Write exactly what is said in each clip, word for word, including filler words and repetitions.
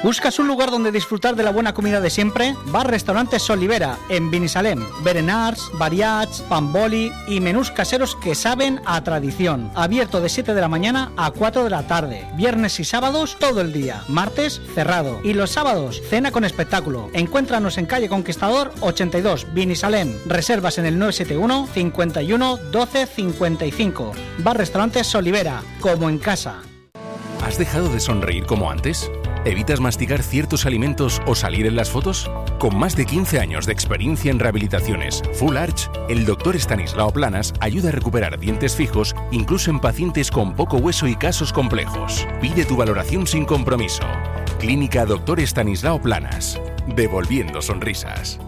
¿Buscas un lugar donde disfrutar de la buena comida de siempre? Bar Restaurante Solivera, en Binissalem. Berenars, variats, pamboli y menús caseros que saben a tradición. Abierto de siete de la mañana a cuatro de la tarde. Viernes y sábados todo el día. Martes cerrado. Y los sábados cena con espectáculo. Encuéntranos en calle Conquistador ochenta y dos, Binissalem. Reservas en el nueve siete uno, cincuenta y uno, doce, cincuenta y cinco. Bar Restaurante Solivera, como en casa. ¿Has dejado de sonreír como antes? ¿Evitas masticar ciertos alimentos o salir en las fotos? Con más de quince años de experiencia en rehabilitaciones Full Arch, el doctor Estanislao Planas ayuda a recuperar dientes fijos incluso en pacientes con poco hueso y casos complejos. Pide tu valoración sin compromiso. Clínica Doctor Estanislao Planas. Devolviendo sonrisas.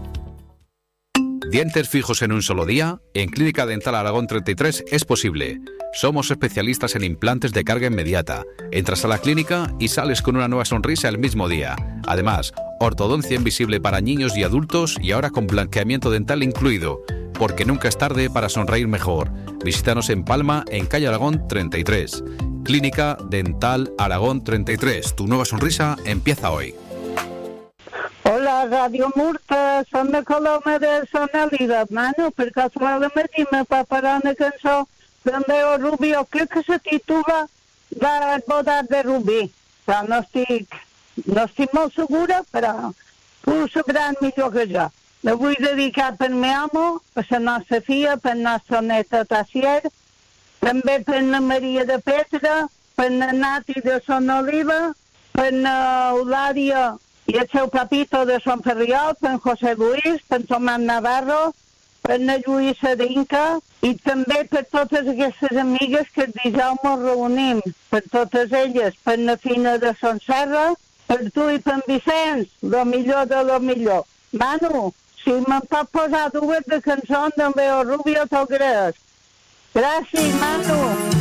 ¿Dientes fijos en un solo día? En Clínica Dental Aragón treinta y tres es posible. Somos especialistas en implantes de carga inmediata. Entras a la clínica y sales con una nueva sonrisa el mismo día. Además, ortodoncia invisible para niños y adultos y ahora con blanqueamiento dental incluido. Porque nunca es tarde para sonreír mejor. Visítanos en Palma, en calle Aragón treinta y tres. Clínica Dental Aragón treinta y tres. Tu nueva sonrisa empieza hoy. Hola, Radio Murta, som de Coloma de Sonalida, mano, per casualment i me va parar una cançó d'en Leo Rubio, crec que se titula Les bodes de Rubí, però no estic, no estic molt segura, però tu ho sabràs millor que jo. La vull dedicar per mi amo, per la nostra filla, per la nostra neta Tassier, també per la Maria de Petra, per la Nati de Sonoliva, per la Eulàlia i el seu papito de Son Ferriol, per José Luis, per Tomàs Navarro, per la Lluïsa d'Inca i també per totes aquestes amigues que el dijous ens reunim, per totes elles, per la Fina de Son Serra, per tu i per en Vicenç, lo millor de lo millor. Manu, si me'n pot posar dues de cançons d'en Leo Rubio, t'ho agraeix. Gràcies, Manu.